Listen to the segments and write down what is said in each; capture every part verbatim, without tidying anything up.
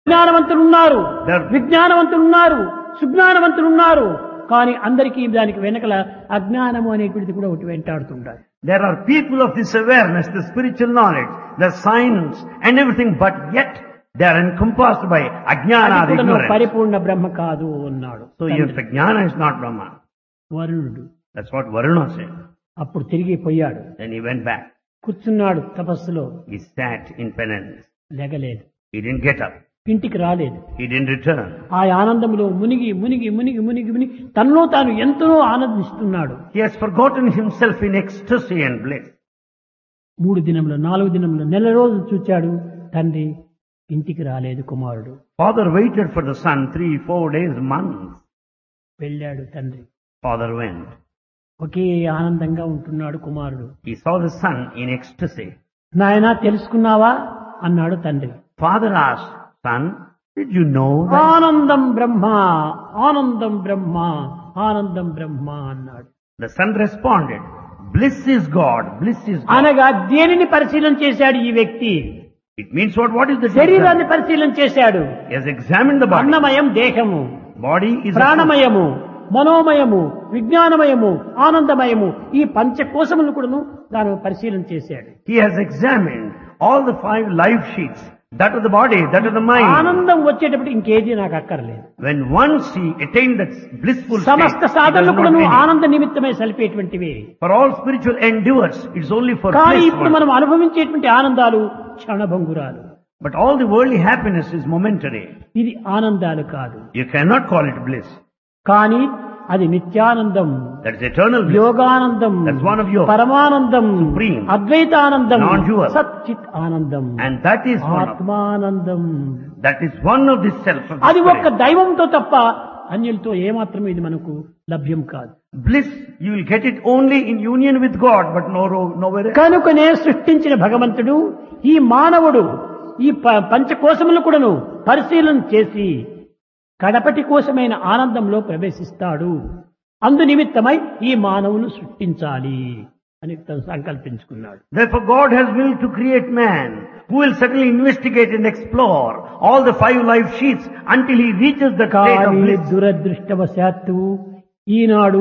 జ్ఞానవంతులు ఉన్నారు, There- విజ్ఞానవంతులు ఉన్నారు, సుజ్ఞానవంతులు ఉన్నారు. కానీ అందరికీ దానికి వెనకల అజ్ఞానము అనేటువంటిది కూడా ఒకటి వెంటాడుతుంటారు. There are people of this awareness, the spiritual knowledge, the science and everything, but yet they are encompassed by ajnana, అది the కూడా ignorance. పరిపూర్ణ బ్రహ్మ కాదు అన్నాడు. So yes, the jnana is not Brahman. వరుణుడు That's what Varuna said. అప్పుడు తిరిగి పోయాడు, Then he went back. కూర్చున్నాడు తపస్సులో, He sat in penance. లెగలేదు, He didn't get up. ఇంటికి రాలేదు. He didn't return. ఆ ఆనందంలో మునిగి మునిగి మునిగి మునిగి మునిగి తనలో తాను ఎంతో ఆనందిస్తున్నాడు. He has forgotten himself in ecstasy and bliss. మూడు దినములు, నాలుగు దినములు, నెల రోజులు చూచాడు. తండ్రి ఇంటికి రాలేదు కుమారుడు. Father waited for the son three, four days, months. వెళ్ళాడు తండ్రి. Father went. ఒకే ఆనందంగా ఉంటున్నాడు కుమారుడు. He saw the son in ecstasy. నాయనా తెలుసుకున్నావా అన్నాడు తండ్రి. Father asked, son, did you know that? ఆనందం బ్రహ్మ, ఆనందం బ్రహ్మ, ఆనందం బ్రహ్మ అన్నాడు. The son responded, bliss is God, bliss is God. అనగా దేనిని పరిశీలన చేశాడు ఈ వ్యక్తి? It means what? What is the శరీరాన్ని difference? పరిశీలన చేశాడు. He has examined the body. అన్నమయం దేహము, Body is a ప్రాణమయము, మనోమయము, విజ్ఞానమయము, ఆనందమయము, ఈ పంచకోశములను కూడాను తాను పరిశీలన చేశాడు. He has examined all the five life sheets. That of the body, that of the mind. ఆనందం వచ్చేటప్పుడు ఇంకేది నాకు అక్కర్లేదు. When once he attained that blissful state, సమస్త he does సాధనలు not కూడాను need it. ఆనంద నిమిత్తమై సలిపేటువంటివి. For all spiritual endeavors, it's only for కానీ bliss. ఇప్పుడు మనం అనుభవించేటువంటి ఆనందాలు క్షణభంగురాలు. But all the worldly happiness is momentary. ఇది ఆనందాలు కాదు, You cannot call it bliss. కానీ అది నిత్యానందం, That's eternal bliss. Yoganandam, That's one of yours. పరమానందం, Supreme. అద్వైతానందం, Non-dual. సచ్చిత్ ఆనందం, And that is one of, ఆత్మానందం. that is one of the self of the అది ఒక్క spirit. దైవంతో తప్ప అన్యులతో ఏమాత్రం ఇది మనకు లభ్యం కాదు. Bliss, you will get it only in union with God, but no, nowhere else. కనుకనే సృష్టించిన భగవంతుడు ఈ మానవుడు ఈ ప- పంచకోశములు కూడాను పరిశీలన చేసి కడపటి కోశమైన ఆనందంలో ప్రవేశిస్తాడు. అందు నిమిత్తమై ఈ మానవును సృష్టించాలి అని తను సంకల్పించుకున్నాడు. Therefore God has willed to create man, who will certainly investigate and explore all the five life sheets until he reaches the state of కానీ bliss. దురదృష్టవశాత్తు ఈనాడు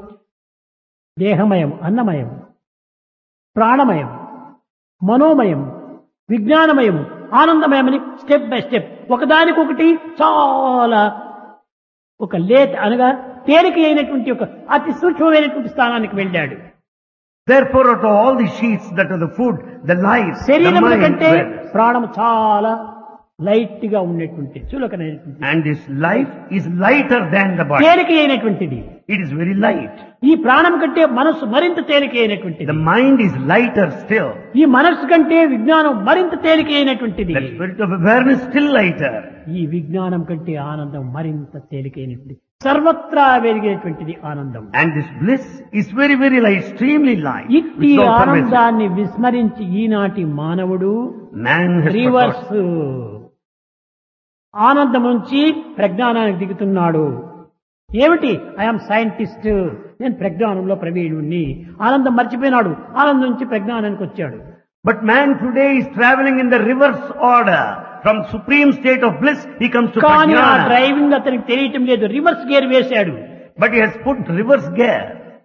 దేహమయం, అన్నమయం, ప్రాణమయం, మనోమయం, విజ్ఞానమయం, ఆనందమయమని స్టెప్ బై స్టెప్ ఒకదానికొకటి చాలా ఒక లేట్ అనగా తేలిక అయినటువంటి ఒక అతి సూక్ష్మమైనటువంటి స్థానానికి వెళ్ళాడు. Therefore out of all the sheets that are the food, the life, the శరీరం mind, కంటే well, ప్రాణం చాలా లైట్ గా ఉండేటువంటి చులకనైనటువంటి and this life is lighter than the body. తేలిక అయినటువంటిది. It is very light. ఈ ప్రాణం కంటే మనస్సు మరింత తేలిక అయినటువంటిది. The mind is lighter still. ఈ మనస్సు కంటే విజ్ఞానం మరింత తేలిక అయినటువంటిది. The spirit of awareness still lighter. ఈ విజ్ఞానం కంటే ఆనందం మరింత తేలికైనటువంటిది, సర్వత్రా వెలిగేటువంటిది ఆనందం. And this bliss is very, very light, extremely light. ఇట్టి which is all pervasive. ఆనందాన్ని విస్మరించి ఈనాటి మానవుడు Man has రివర్స్ forgotten. ఆనందం నుంచి ప్రజ్ఞానానికి దిగుతున్నాడు. ఏమిటి? ఐఎమ్ సైంటిస్ట్, నేను ప్రజ్ఞానంలో ప్రవీణుణ్ణి. ఆనందం మర్చిపోయినాడు, ఆనందం నుంచి ప్రజ్ఞానానికి వచ్చాడు. But man today is traveling in the reverse order. From supreme state of bliss, he comes to కానీ ఆ prajnana. డ్రైవింగ్ అతనికి తెలియటం లేదు, రివర్స్ గేర్ వేశాడు. But he has put reverse gear.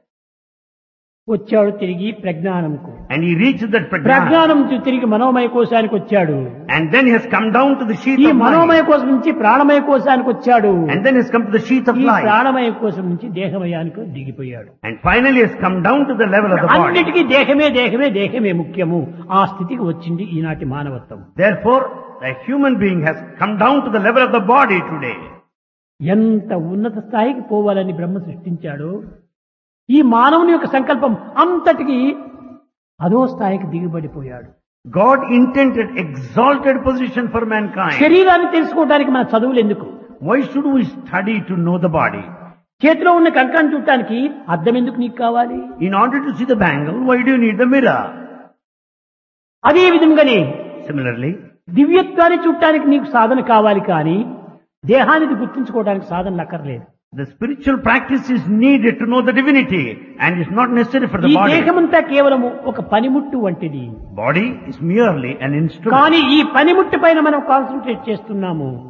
వచ్చాడు తిరిగి ప్రజ్ఞానంకు. And he reached that prajnana. ప్రజ్ఞానం నుంచి తిరిగి మనోమయ కోశానికి వచ్చాడు. And then he has come down to the sheath ఈ of మనోమయ life. కోశం నుంచి ప్రాణమయ కోశానికి వచ్చాడు. And then he has come to the sheath of ఈ life. ప్రాణమయ కోశం నుంచి దేహమయానికి దిగిపోయాడు. And finally he has come down to the level of the body. అన్నిటికీ దేహమే దేహమే దేహమే ముఖ్యము. ఆ స్థితికి వచ్చింది ఈనాటి మానవత్వం. Therefore, the human being has come down to the level of the body today. ఎంత ఉన్నత స్థాయికి పోవాలని బ్రహ్మ సృష్టించాడో ఈ మానవుని యొక్క సంకల్పం అంతటికి అదో స్థాయికి దిగుబడిపోయాడు. God intended exalted position for mankind. శరీరాన్ని తెలుసుకోవడానికి మన చదువులు ఎందుకు? Why should we study to know the body? చేతిలో ఉన్న కంకణం చూడటానికి అద్దం ఎందుకు నీకు కావాలి? In order to see the bangle, why do you need the mirror? అదే విధంగానే Similarly, దివ్యత్వాన్ని చూడటానికి నీకు సాధన కావాలి, కానీ దేహానికి గుర్తించుకోవడానికి సాధన అక్కర్లేదు. the spiritual practice is needed to know the divinity and is not necessary for the ఈ body. దేహమంతా కేవలము ఒక పనిముట్టు వంటిది. Body is merely an instrument. కానీ ఈ పనిముట్టు పైన మనం కాన్సన్ట్రేట్ చేస్తున్నాము.